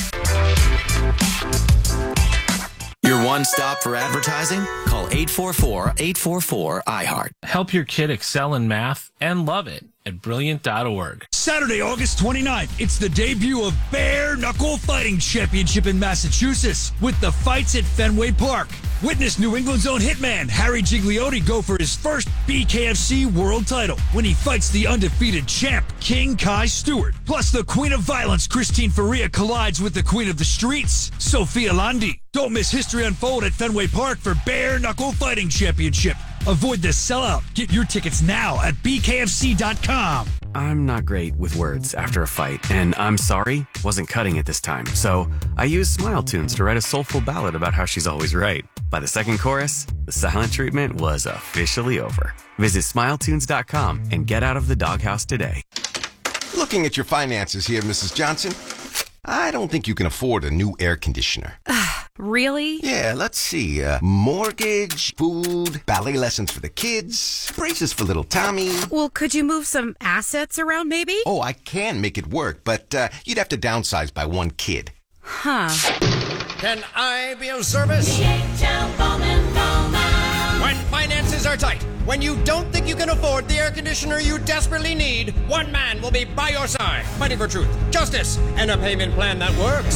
Your one stop for advertising? Call 844-844-iHeart. Help your kid excel in math and love it at Brilliant.org. Saturday, August 29th, it's the debut of Bare Knuckle Fighting Championship in Massachusetts with the fights at Fenway Park. Witness New England's own hitman Harry Gigliotti go for his first BKFC world title when he fights the undefeated champ King Kai Stewart. Plus, the Queen of Violence Christine Faria collides with the Queen of the Streets, Sophia Landi. Don't miss history unfold at Fenway Park for Bare Knuckle Fighting Championship. Avoid the sellout. Get your tickets now at BKFC.com. I'm not great with words after a fight, and I'm sorry wasn't cutting it this time. So I used Smile Tunes to write a soulful ballad about how she's always right. By the second chorus, the silent treatment was officially over. Visit SmileTunes.com and get out of the doghouse today. Looking at your finances here, Mrs. Johnson, I don't think you can afford a new air conditioner. Really? Yeah, let's see. Mortgage, food, ballet lessons for the kids, braces for little Tommy. Well, could you move some assets around maybe? Oh, I can make it work, but you'd have to downsize by one kid. Huh. Can I be of service? The H.L. Bowman Bowman. When finances are tight, When you don't think you can afford the air conditioner you desperately need, one man will be by your side, fighting for truth, justice, and a payment plan that works.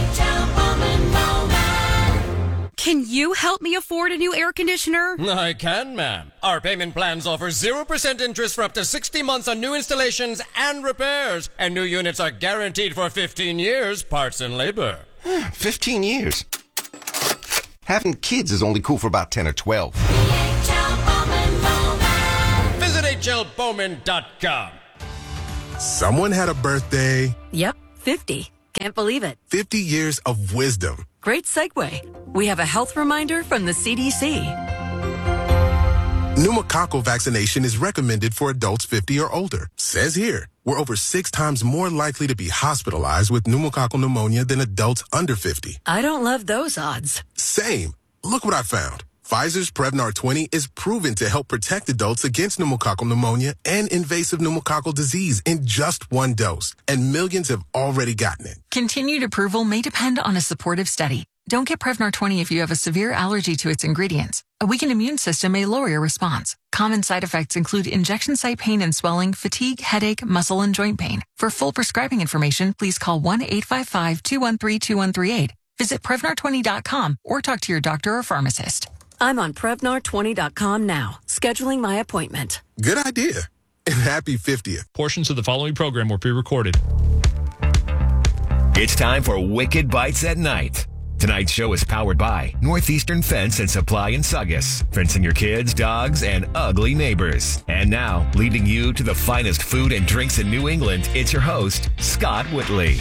Can you help me afford a new air conditioner? I can, ma'am. Our payment plans offer 0% interest for up to 60 months on new installations and repairs. And new units are guaranteed for 15 years, parts and labor. 15 years. Having kids is only cool for about 10 or 12. Visit hlbowman.com. Someone had a birthday. Yep, 50. Can't believe it. 50 years of wisdom. Great segue. We have a health reminder from the CDC. Pneumococcal vaccination is recommended for adults 50 or older. Says here, we're over 6 times more likely to be hospitalized with pneumococcal pneumonia than adults under 50. I don't love those odds. Same. Look what I found. Pfizer's Prevnar 20 is proven to help protect adults against pneumococcal pneumonia and invasive pneumococcal disease in just 1 dose. And millions have already gotten it. Continued approval may depend on a supportive study. Don't get Prevnar 20 if you have a severe allergy to its ingredients. A weakened immune system may lower your response. Common side effects include injection site pain and swelling, fatigue, headache, muscle, and joint pain. For full prescribing information, please call 1-855-213-2138. Visit Prevnar20.com or talk to your doctor or pharmacist. I'm on Prevnar20.com now, scheduling my appointment. Good idea. And happy 50th. Portions of the following program were pre-recorded. It's time for Wicked Bites at Night. Tonight's show is powered by Northeastern Fence and Supply in Saugus, fencing your kids, dogs, and ugly neighbors. And now, leading you to the finest food and drinks in New England, it's your host, Scott Whitley.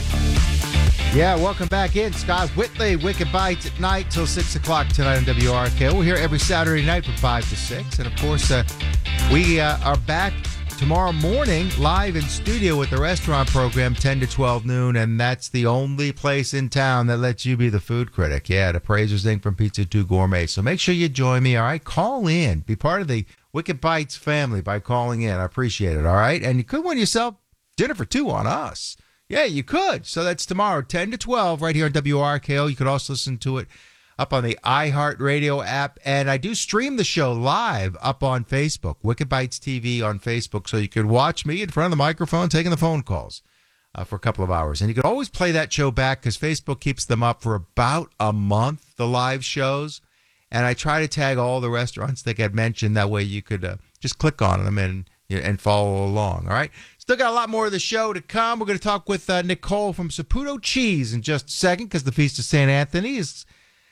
Yeah, welcome back in. Scott Whitley, Wicked Bites at Night till 6 o'clock tonight on WRKO. We're here every Saturday night from 5 to 6. And, of course, we are back tomorrow morning live in studio with the restaurant program 10 to 12 noon. And that's the only place in town that lets you be the food critic. Yeah, the Appraiser's Inc. from Pizza 2 Gourmet. So make sure you join me, all right? Call in. Be part of the Wicked Bites family by calling in. I appreciate it, all right? And you could win yourself dinner for 2 on us. Yeah, you could. So that's tomorrow, 10 to 12, right here on WRKO. You could also listen to it up on the iHeartRadio app. And I do stream the show live up on Facebook, Wicked Bites TV on Facebook. So you could watch me in front of the microphone taking the phone calls for a couple of hours. And you could always play that show back because Facebook keeps them up for about a month, the live shows. And I try to tag all the restaurants that get mentioned. That way you could just click on them and follow along. All right. Still got a lot more of the show to come. We're going to talk with Nicole from Saputo Cheese in just a second because the Feast of St. Anthony is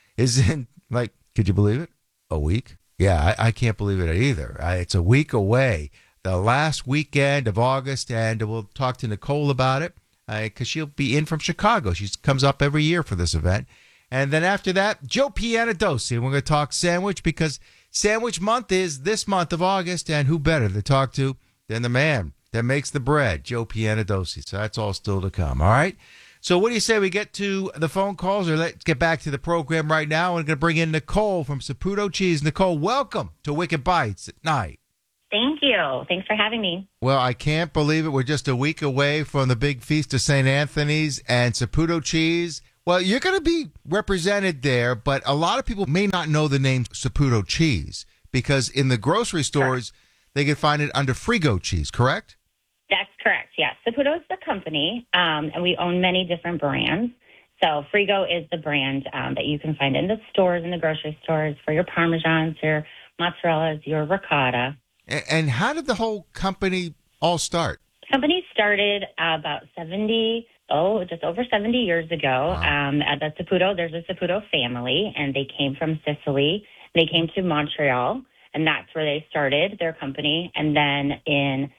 in, like, could you believe it? A week? Yeah, I can't believe it either. It's a week away, the last weekend of August, and we'll talk to Nicole about it because she'll be in from Chicago. She comes up every year for this event. And then after that, Joe Pianadosi. And we're going to talk sandwich because Sandwich Month is this month of August, and who better to talk to than the man that makes the bread, Joe Pianadosi. So that's all still to come, all right? So what do you say we get to the phone calls, or let's get back to the program right now. We're going to bring in Nicole from Saputo Cheese. Nicole, welcome to Wicked Bites at Night. Thank you. Thanks for having me. Well, I can't believe it. We're just a week away from the big Feast of St. Anthony's and Saputo Cheese. Well, you're going to be represented there, but a lot of people may not know the name Saputo Cheese because in the grocery stores, they can find it under Frigo Cheese, correct? That's correct, yes. Saputo is the company, and we own many different brands. So Frigo is the brand that you can find in the stores, in the grocery stores, for your Parmesans, your mozzarellas, your ricotta. And how did the whole company all start? The company started about just over 70 years ago. Wow. At the Saputo, there's a Saputo family, and they came from Sicily. They came to Montreal, and that's where they started their company. And then in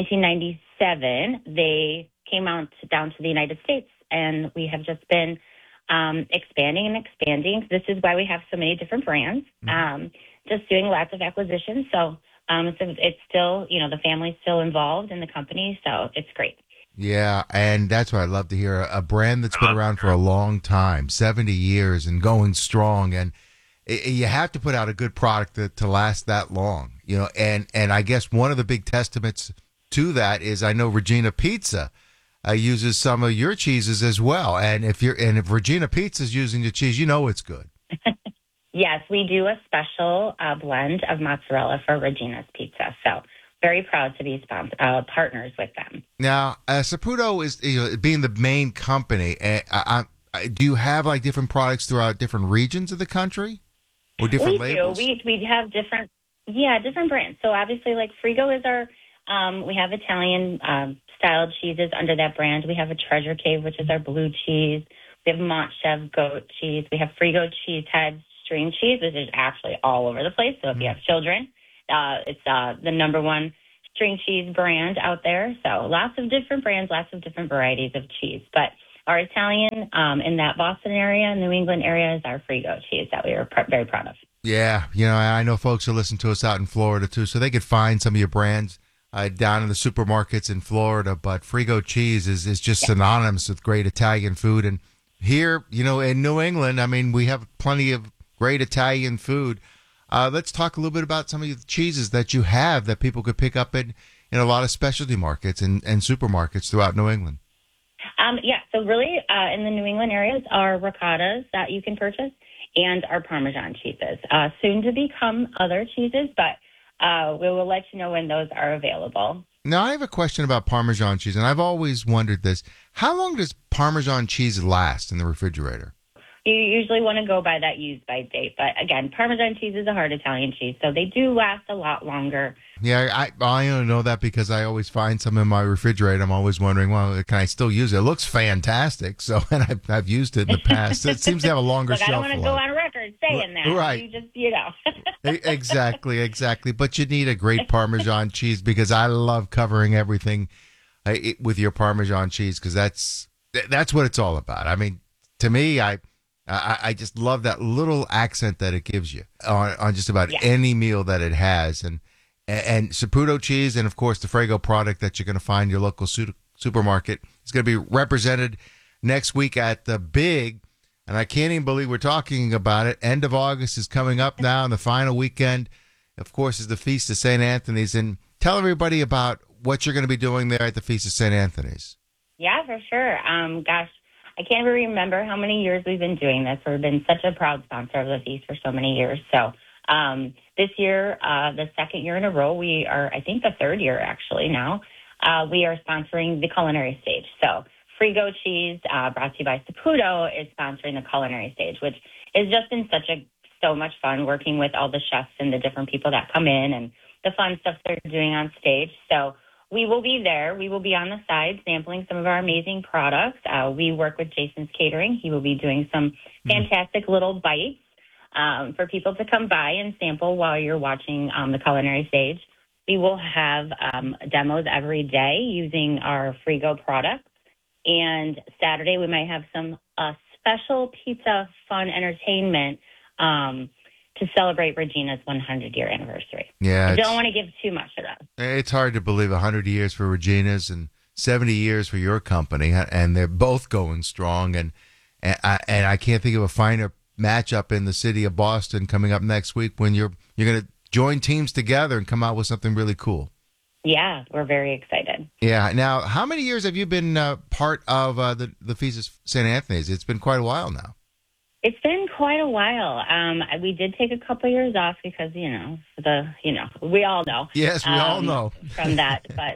1997, they came down to the United States, and we have just been expanding and expanding. This is why we have so many different brands, just doing lots of acquisitions. So it's still, the family's still involved in the company, so it's great. Yeah, and that's what I love to hear, a brand that's been around for a long time, 70 years and going strong, and you have to put out a good product to last that long, and I guess one of the big testaments to that is I know Regina Pizza uses some of your cheeses as well, and if Regina Pizza is using your cheese, it's good. Yes, we do a special blend of mozzarella for Regina's Pizza. So very proud to be partners with them. Now, Saputo is being the main company. Do you have like different products throughout different regions of the country, or different labels? We have different brands. So obviously, like Frigo is our. We have Italian styled cheeses under that brand. We have a Treasure Cave, which is our blue cheese. We have Montchevre goat cheese. We have Frigo cheese heads, string cheese, which is actually all over the place. So if you have children, it's the number one string cheese brand out there. So lots of different brands, lots of different varieties of cheese. But our Italian in that Boston area, New England area, is our Frigo cheese that we are very proud of. Yeah, I know folks are listening to us out in Florida too, so they could find some of your brands down in the supermarkets in Florida. But Frigo cheese is just synonymous with great Italian food. And here, in New England, I mean, we have plenty of great Italian food. Let's talk a little bit about some of the cheeses that you have that people could pick up in a lot of specialty markets and supermarkets throughout New England. So really in the New England areas are ricottas that you can purchase and our Parmesan cheeses. Soon to become other cheeses, but we will let you know when those are available. Now, I have a question about Parmesan cheese, and I've always wondered this. How long does Parmesan cheese last in the refrigerator? You usually want to go by that use-by date. But again, Parmesan cheese is a hard Italian cheese, so they do last a lot longer. Yeah, I only know that because I always find some in my refrigerator. I'm always wondering, well, can I still use it? It looks fantastic, and I've used it in the past. It seems to have a longer shelf life. I don't want to go on record saying that. Right. You just, Exactly. But you need a great Parmesan cheese because I love covering everything with your Parmesan cheese because that's what it's all about. I mean, to me, I just love that little accent that it gives you on just about any meal that it has. And Saputo cheese and, of course, the Frigo product that you're going to find in your local supermarket is going to be represented next week at the big, and I can't even believe we're talking about it, end of August is coming up now, and the final weekend, of course, is the Feast of St. Anthony's. And tell everybody about what you're going to be doing there at the Feast of St. Anthony's. Yeah, for sure. I can't even remember how many years we've been doing this. We've been such a proud sponsor of the Feast for so many years. So this year, the second year in a row, we are, I think the third year actually now, we are sponsoring the culinary stage. So Frigo cheese, brought to you by Saputo, is sponsoring the culinary stage, which has just been so much fun working with all the chefs and the different people that come in and the fun stuff they're doing on stage. So we will be there. We will be on the side sampling some of our amazing products. We work with Jason's Catering. He will be doing some fantastic little bites for people to come by and sample while you're watching the culinary stage. We will have demos every day using our Frigo products. And Saturday we might have some special pizza fun entertainment to celebrate Regina's 100-year anniversary. Yeah, I don't want to give too much of that. It's hard to believe 100 years for Regina's and 70 years for your company, and they're both going strong. And I can't think of a finer matchup in the city of Boston coming up next week when you're going to join teams together and come out with something really cool. Yeah, we're very excited. Yeah. Now, how many years have you been part of the Feast of St. Anthony's? It's been quite a while now. It's been quite a while. We did take a couple of years off because, we all know. Yes, we all know. From that. But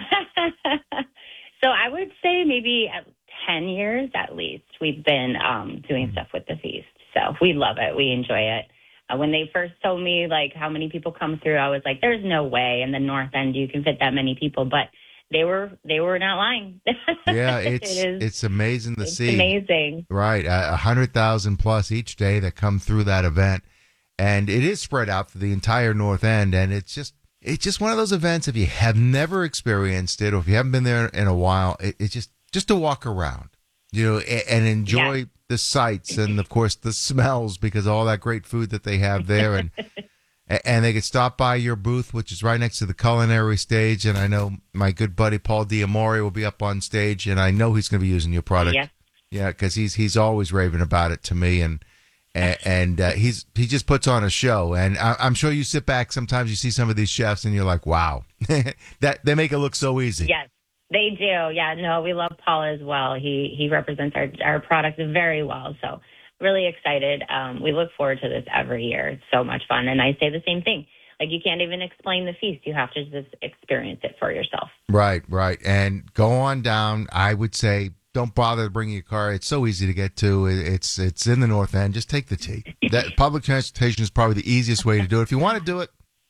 so I would say maybe 10 years at least we've been doing stuff with the Feast. So we love it. We enjoy it. When they first told me, how many people come through, I was like, there's no way in the North End you can fit that many people. But they were not lying. Yeah, it's amazing to see. It's amazing. Right, 100,000 plus each day that come through that event, and it is spread out for the entire North End. And it's just one of those events. If you have never experienced it, or if you haven't been there in a while, it's just to walk around, and enjoy the sights and of course the smells because of all that great food that they have there, and they could stop by your booth, which is right next to the culinary stage. And I know my good buddy Paul Diamore will be up on stage, and I know he's going to be using your product. Yeah, because he's always raving about it to me, and he just puts on a show. And I'm sure you sit back sometimes, you see some of these chefs, and you're like, wow, that they make it look so easy. Yes, they do. Yeah, no, we love Paul as well. He represents our product very well. So really excited. We look forward to this every year. It's so much fun. And I say the same thing. Like, you can't even explain the feast. You have to just experience it for yourself. Right. And go on down. I would say don't bother bringing your car. It's so easy to get to. It's in the North End. Just take the T. That public transportation is probably the easiest way to do it. If you want to do it,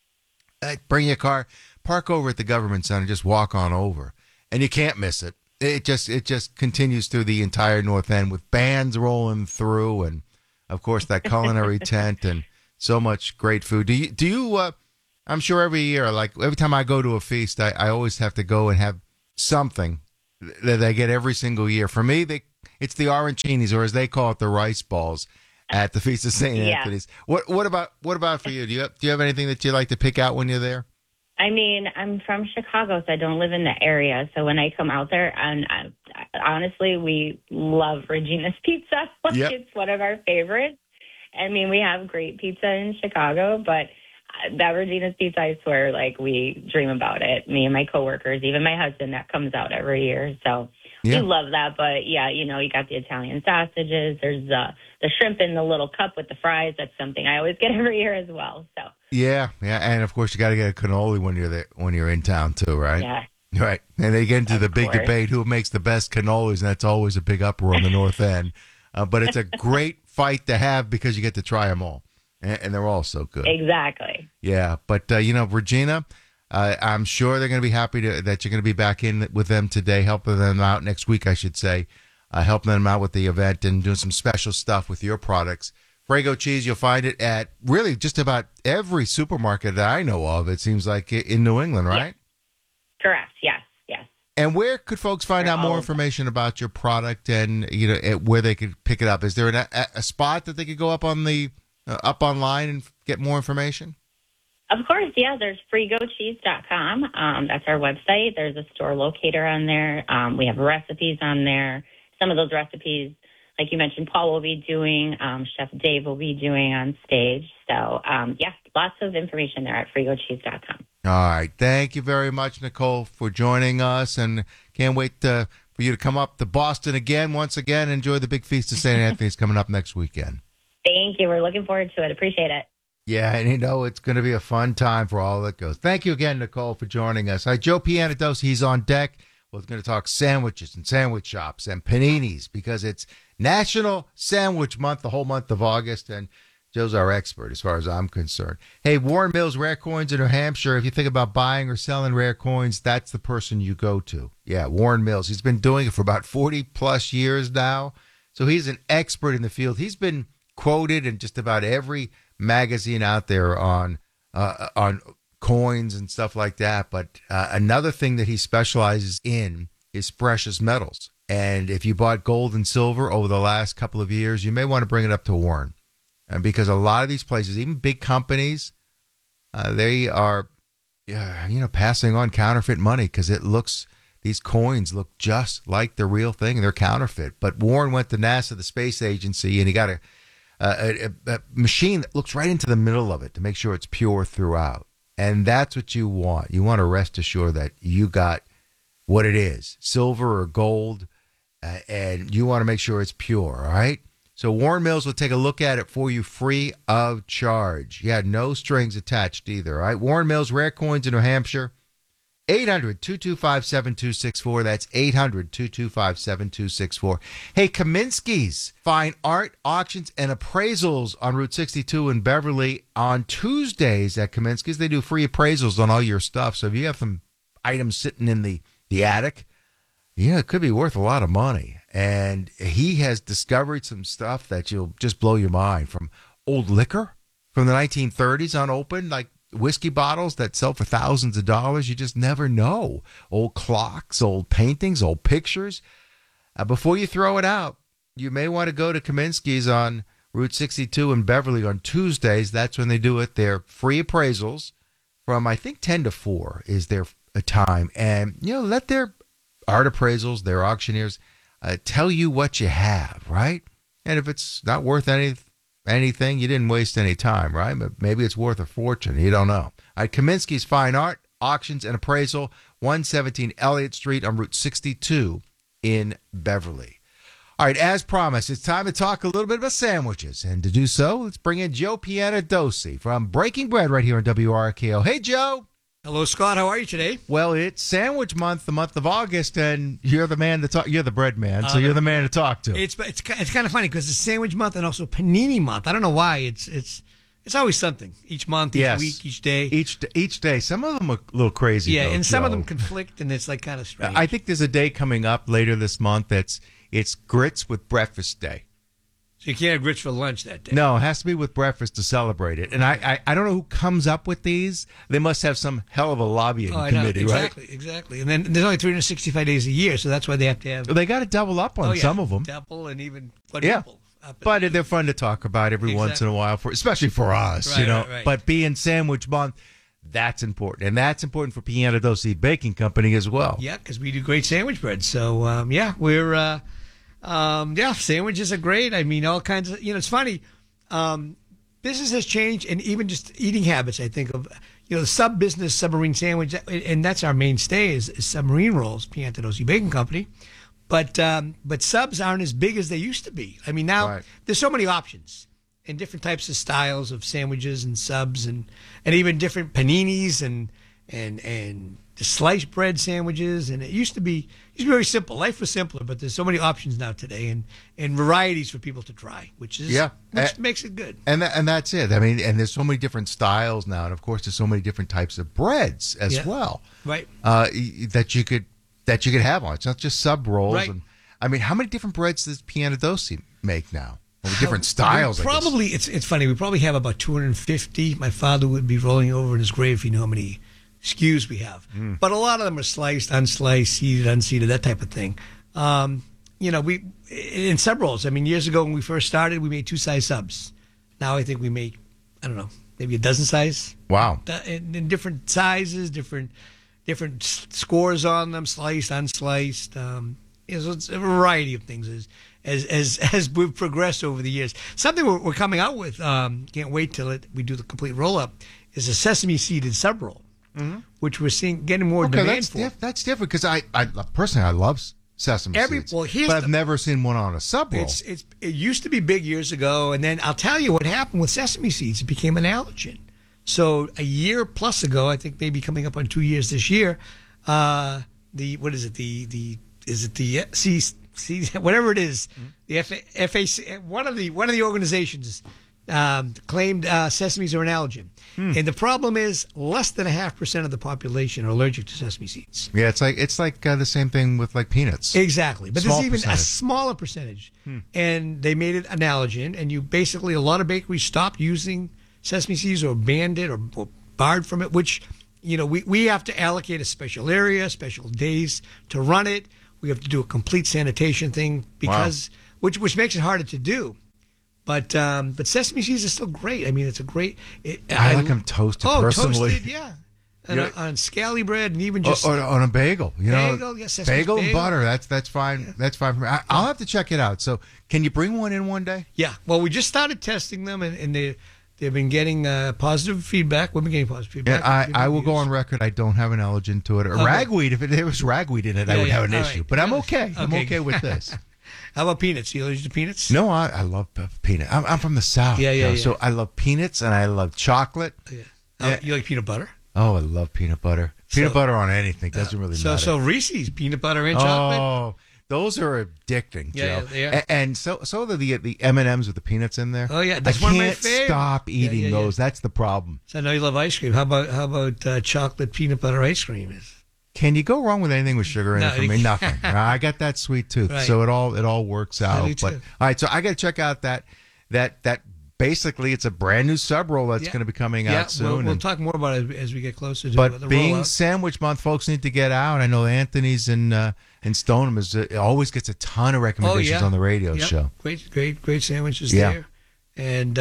bring your car, park over at the Government Center, just walk on over. And you can't miss it. It just continues through the entire North End with bands rolling through, and of course that culinary tent and so much great food. Do you? I'm sure every year, like every time I go to a feast, I always have to go and have something that I get every single year. For me, it's the arancinis, or as they call it, the rice balls at the Feast of St. Anthony's. What about for you? Do you have anything that you like to pick out when you're there? I mean, I'm from Chicago, so I don't live in the area. So when I come out there, and honestly, we love Regina's Pizza. It's one of our favorites. I mean, we have great pizza in Chicago, but that Regina's Pizza, I swear, like, we dream about it. Me and my coworkers, even my husband, that comes out every year. So we love that. But yeah, you got the Italian sausages. There's the shrimp in the little cup with the fries. That's something I always get every year as well. So yeah, and of course you got to get a cannoli when you're there, when you're in town too, right? Yeah. Right, and they get into the big debate who makes the best cannolis, and that's always a big uproar on the North End. But it's a great fight to have because you get to try them all, and they're all so good. Exactly. Yeah, but Regina, I'm sure they're going to be happy that you're going to be back in with them today, helping them out next week, I should say, helping them out with the event and doing some special stuff with your products. Prego cheese, you'll find it at really just about every supermarket that I know of, it seems like, in New England, right? Yes. Correct, yes. And where could folks find out more information about your product and, where they could pick it up? Is there a spot that they could go up on up online and get more information? Of course, yeah. There's freegocheese.com. That's our website. There's a store locator on there. We have recipes on there. Some of those recipes, like you mentioned, Paul will be doing, Chef Dave will be doing on stage. So, lots of information there at freegocheese.com. All right. Thank you very much, Nicole, for joining us, and can't wait for you to come up to Boston once again. Enjoy the big Feast of St. Anthony's coming up next weekend. Thank you. We're looking forward to it. Appreciate it. Yeah, and it's going to be a fun time for all that goes. Thank you again, Nicole, for joining us. Hi, Joe Piantadosi, he's on deck. We're going to talk sandwiches and sandwich shops and paninis because it's National Sandwich Month, the whole month of August, and Joe's our expert as far as I'm concerned. Hey, Warren Mills Rare Coins in New Hampshire. If you think about buying or selling rare coins, that's the person you go to. Yeah, Warren Mills. He's been doing it for about 40-plus years now, so he's an expert in the field. He's been quoted in just about every magazine out there on coins and stuff like that. But another thing that he specializes in is precious metals. And if you bought gold and silver over the last couple of years, you may want to bring it up to Warren. And because a lot of these places, even big companies, they are, passing on counterfeit money because these coins look just like the real thing and they're counterfeit. But Warren went to NASA, the space agency, and he got a machine that looks right into the middle of it to make sure it's pure throughout. And that's what you want. You want to rest assured that you got what it is, silver or gold, and you want to make sure it's pure, all right? So Warren Mills will take a look at it for you free of charge. Yeah, no strings attached either, all right? Warren Mills, Rare Coins in New Hampshire, 800-225-7264. That's 800-225-7264. Hey, Kaminsky's Fine Art Auctions and Appraisals on Route 62 in Beverly on Tuesdays at Kaminsky's. They do free appraisals on all your stuff. So if you have some items sitting in the attic, it could be worth a lot of money. And he has discovered some stuff that you'll just blow your mind, from old liquor from the 1930s unopened, like whiskey bottles that sell for thousands of dollars. You just never know. Old clocks, old paintings, old pictures. Before you throw it out, you may want to go to Kaminsky's on Route 62 in Beverly on Tuesdays. That's when they do it. They're free appraisals from, I think, 10 to 4 is their time. And, let their art appraisals, their auctioneers, tell you what you have, right? And if it's not worth anything, you didn't waste any time, right? But maybe it's worth a fortune. You don't know. All right, Kaminsky's Fine Art, Auctions and Appraisal, 117 Elliott Street on Route 62 in Beverly. All right, as promised, it's time to talk a little bit about sandwiches. And to do so, let's bring in Joe Pianadosi from Breaking Bread right here on WRKO. Hey, Joe. Hello, Scott. How are you today? Well, it's Sandwich Month, the month of August, and you're the man to talk. You're the bread man, so you're the man to talk to. It's kind of funny because it's Sandwich Month and also Panini Month. I don't know why. It's always something. Each month, each week, each day. Each day. Some of them are a little crazy. Yeah, though, and some Joe. of them conflict, and it's like kind of strange. I think there's a day coming up later this month it's grits with breakfast day. So you can't have grits for lunch that day. No, it has to be with breakfast to celebrate it. And I don't know who comes up with these. They must have some hell of a lobbying committee, right? Exactly. And then there's only 365 days a year, so that's why they have to have... They got to double up on some of them. Double and even quadruple. Yeah. But they're fun to talk about every once in a while, especially for us, Right. But being Sandwich Month, that's important. And that's important for Pianadosi Baking Company as well. Yeah, because we do great sandwich bread. So, we're... sandwiches are great. I mean, all kinds of, it's funny. Business has changed, and even just eating habits, I think of, the sub-business submarine sandwich, and that's our mainstay is submarine rolls, Pianadosi Baking Company. But subs aren't as big as they used to be. I mean, now there's so many options and different types of styles of sandwiches and subs and even different paninis and the sliced bread sandwiches, and it used to be very simple. Life was simpler, but there's so many options now today, and varieties for people to try, which makes it good. And that's it. I mean, and there's so many different styles now, and of course, there's so many different types of breads as well, right? That you could have on. It's not just sub rolls. Right. And I mean, how many different breads does Pianadosi make now? Well, different styles. Probably it's funny. We probably have about 250. My father would be rolling over in his grave if he knew how many SKUs we have, but a lot of them are sliced, unsliced, seeded, unseeded, that type of thing. We in sub rolls. I mean, years ago when we first started, we made 2-size subs. Now I think we make, I don't know, maybe a dozen size. Wow! In different sizes, different scores on them, sliced, unsliced. So it's a variety of things as we've progressed over the years. Something we're coming out with. Can't wait till we do the complete roll up. Is a sesame seeded sub roll. Mm-hmm. Which we're getting more demand for. That's different because I personally love sesame seeds, but I've never seen one on a sub roll. It used to be big years ago, and then I'll tell you what happened with sesame seeds. It became an allergen. So a year plus ago, I think maybe coming up on 2 years this year, whatever it is, the FAC, one of the organizations claimed sesames are an allergen. And the problem is less than 0.5% of the population are allergic to sesame seeds. Yeah, it's like the same thing with like peanuts. Exactly, but there's even a smaller percentage. And they made it an allergen, and a lot of bakeries stopped using sesame seeds or banned it or barred from it, which, we have to allocate a special area, special days to run it. We have to do a complete sanitation thing because which makes it harder to do. But sesame seeds are still great. I mean, it's a great. I like them toasted personally. Toasted, yeah. On scally bread and even just on a bagel. Bagel and butter. That's fine. Yeah. That's fine for me. I'll have to check it out. So, can you bring one in one day? Yeah. Well, we just started testing them, and they've been getting positive feedback. We've been getting positive feedback. Yeah, I will go on record. I don't have an allergen to it. Or ragweed. If there was ragweed in it, I would have an issue. Right. But I'm okay. I'm okay with this. How about peanuts? You allergic to peanuts? No, I love peanuts. I'm from the South. Yeah. So I love peanuts and I love chocolate. Yeah. You like peanut butter? Oh, I love peanut butter. Peanut butter on anything doesn't really matter. So Reese's peanut butter and chocolate. Oh, those are addicting, Joe. Yeah, they are. And so are the M&Ms with the peanuts in there. Oh yeah, that's one of my favorites. I can't stop eating those. That's the problem. So I know you love ice cream. How about chocolate peanut butter ice cream? Can you go wrong with anything with sugar in it for me? Nothing. I got that sweet tooth, right. So it all works out. But all right, so I got to check out that basically it's a brand new sub roll that's going to be coming out soon. We'll talk more about it as we get closer to but the being rollout. Sandwich Month, folks need to get out. I know Anthony's in Stoneham always gets a ton of recommendations on the radio show. Great sandwiches there. And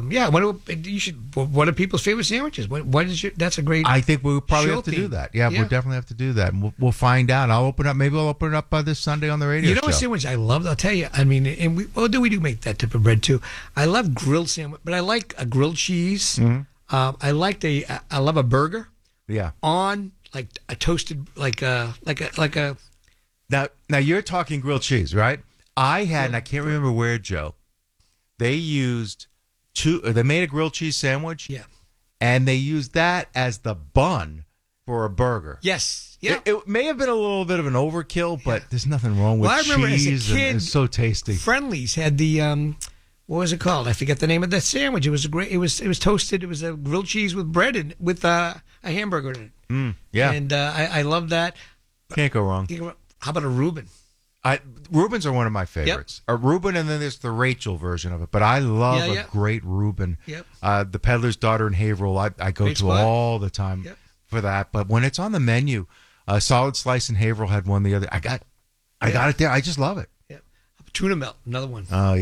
what are people's favorite sandwiches? That's a great. I think we'll probably have to do that. Yeah, we'll definitely have to do that, and we'll find out. Maybe I'll open it up this Sunday on the radio. You know what sandwich I love? I'll tell you. I mean, and we do make that type of bread too. I love grilled sandwich, but I like a grilled cheese. Mm-hmm. I love a burger. Yeah. On like a toasted like a. Now you're talking grilled cheese, right? I had, and I can't remember where, Joe. They used they made a grilled cheese sandwich. Yeah. And they used that as the bun for a burger. Yes. Yeah. It may have been a little bit of an overkill, but there's nothing wrong with I remember cheese. as a kid, it's so tasty. Friendly's had the what was it called? I forget the name of that sandwich. It was it was toasted. It was a grilled cheese with bread and with a hamburger in it. Yeah. And I love that. Can't go wrong. How about a Reuben? Reubens are one of my favorites. A Reuben, and then there's the Rachel version of it. But I love a great Reuben. Yep. The Peddler's Daughter in Haverhill, I go Great to spot. all the time for that. But when it's on the menu, Solid Slice in Haverhill had one the other. I got it there. I just love it. Tuna melt, another one. Oh,